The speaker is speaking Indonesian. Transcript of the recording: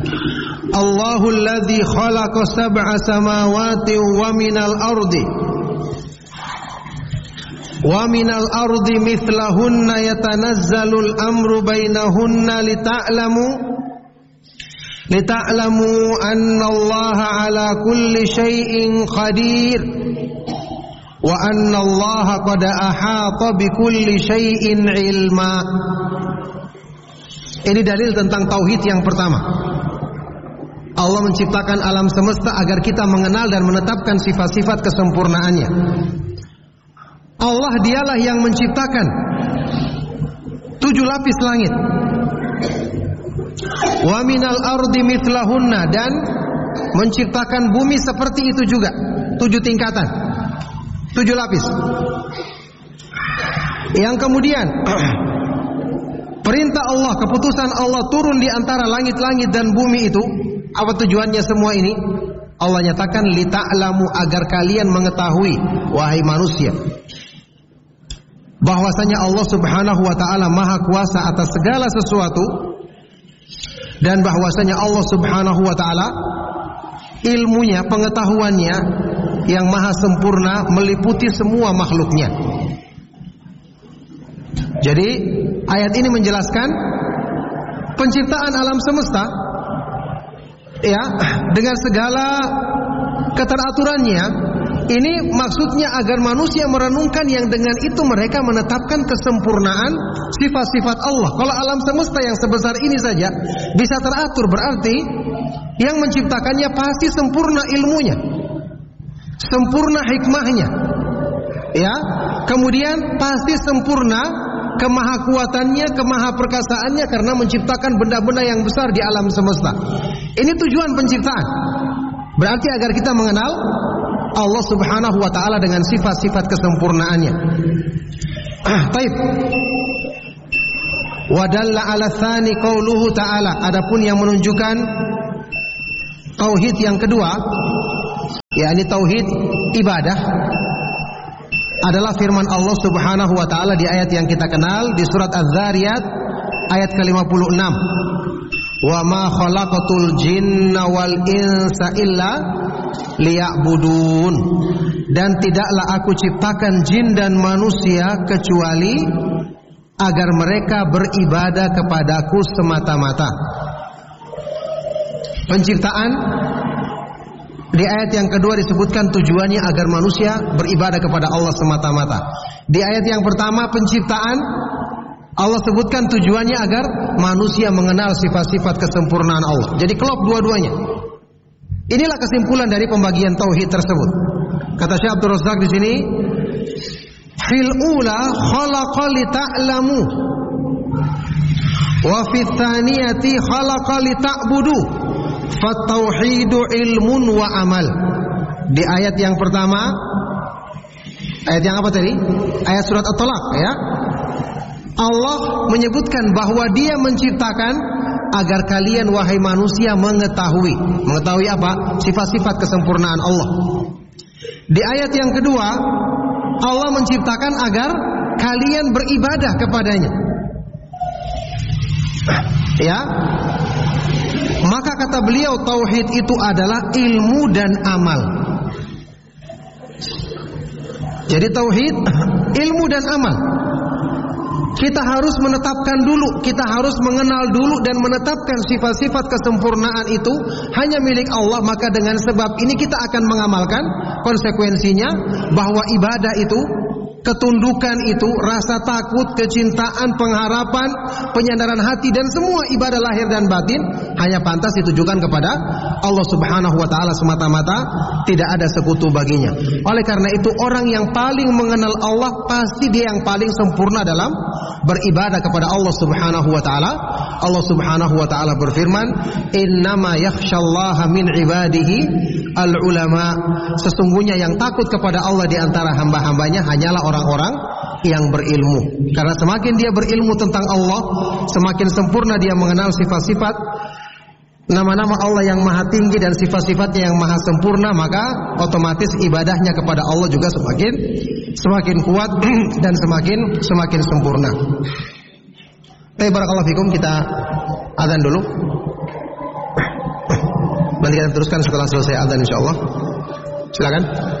Allahul ladzi khalaqa sab'a samawati wa minal ardi mithlahunna yatanazzalul amru bainahunna lita'lamu anna Allaha ala kulli syai'in qadir wa anna Allaha qad ahata bi kulli syai'in ilma. Ini dalil tentang tauhid yang pertama. Allah menciptakan alam semesta agar kita mengenal dan menetapkan sifat-sifat kesempurnaannya. Allah dialah yang menciptakan 7 lapis langit. Wa minal ardi mithlahunna, dan menciptakan bumi seperti itu juga, 7 tingkatan, 7 lapis. Yang kemudian perintah Allah, keputusan Allah turun di antara langit-langit dan bumi itu. Apa tujuannya semua ini? Allah nyatakan lita'lamu, agar kalian mengetahui, wahai manusia, bahwasanya Allah Subhanahu wa taala Maha Kuasa atas segala sesuatu, dan bahwasanya Allah Subhanahu wa taala ilmunya, pengetahuannya yang maha sempurna meliputi semua makhluknya. Jadi ayat ini menjelaskan penciptaan alam semesta, ya, dengan segala keteraturannya. Ini maksudnya agar manusia merenungkan yang dengan itu mereka menetapkan kesempurnaan sifat-sifat Allah. Kalau alam semesta yang sebesar ini saja bisa teratur, berarti yang menciptakannya pasti sempurna ilmunya, sempurna hikmahnya, ya. Kemudian pasti sempurna kemahakuatannya, kemahaperkasaannya, karena menciptakan benda-benda yang besar di alam semesta. Ini tujuan penciptaan. Berarti agar kita mengenal Allah Subhanahu wa taala dengan sifat-sifat kesempurnaannya. Baik. Wa dalla 'ala tsani qauluhu ta'ala. Adapun yang menunjukkan tauhid yang kedua, yakni tauhid ibadah, adalah firman Allah Subhanahu wa taala di ayat yang kita kenal di surat Az-Zariyat ayat ke-56. Wa ma khalaqatul jinna wal insa illa liya'budun. Dan tidaklah aku ciptakan jin dan manusia kecuali agar mereka beribadah kepadaku semata-mata. Penciptaan di ayat yang kedua disebutkan tujuannya agar manusia beribadah kepada Allah semata-mata. Di ayat yang pertama penciptaan, Allah sebutkan tujuannya agar manusia mengenal sifat-sifat kesempurnaan Allah. Jadi klop dua-duanya. Inilah kesimpulan dari pembagian tauhid tersebut. Kata Syekh Abdul Razak di sini, fil ula khalaqa li ta'lamu wa fit tsaniyati khalaqa li ta'budu. Fattauhidu ilmun wa amal. Di ayat yang pertama, ayat yang apa tadi? Ayat surat At-Talaq, ya. Allah menyebutkan bahwa Dia menciptakan agar kalian wahai manusia mengetahui apa? Sifat-sifat kesempurnaan Allah. Di ayat yang kedua, Allah menciptakan agar kalian beribadah kepadanya. Ya. Maka kata beliau, tauhid itu adalah ilmu dan amal. Jadi tauhid, ilmu dan amal. Kita harus menetapkan dulu, kita harus mengenal dulu dan menetapkan sifat-sifat kesempurnaan itu hanya milik Allah. Maka dengan sebab ini kita akan mengamalkan konsekuensinya bahwa ibadah itu, ketundukan itu, rasa takut, kecintaan, pengharapan, penyandaran hati, dan semua ibadah lahir dan batin hanya pantas ditujukan kepada Allah Subhanahu wa taala semata-mata, tidak ada sekutu baginya. Oleh karena itu orang yang paling mengenal Allah pasti dia yang paling sempurna dalam beribadah kepada Allah Subhanahu wa taala. Allah Subhanahu wa taala berfirman, "Innama yakhsyallaha min ibadihi al-ulama." Sesungguhnya yang takut kepada Allah di antara hamba-hambanya hanyalah orang-orang yang berilmu. Karena semakin dia berilmu tentang Allah, semakin sempurna dia mengenal sifat-sifat nama-nama Allah yang maha tinggi dan sifat-sifatnya yang maha sempurna, maka otomatis ibadahnya kepada Allah juga semakin kuat dan semakin sempurna. Barakallahu fikum, kita azan dulu. Nanti kita teruskan setelah selesai azan insyaallah. Silakan.